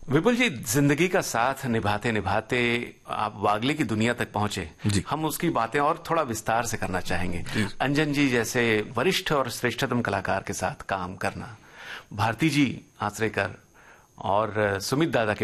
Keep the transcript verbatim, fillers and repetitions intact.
विपुल जी, जिंदगी का साथ निभाते निभाते आप वागले की दुनिया तक पहुंचे। हम उसकी बातें और थोड़ा विस्तार से करना चाहेंगे। अंजन जी जैसे वरिष्ठ और श्रेष्ठतम कलाकार के साथ काम करना, भारती जी आचरेकर और सुमित दादा के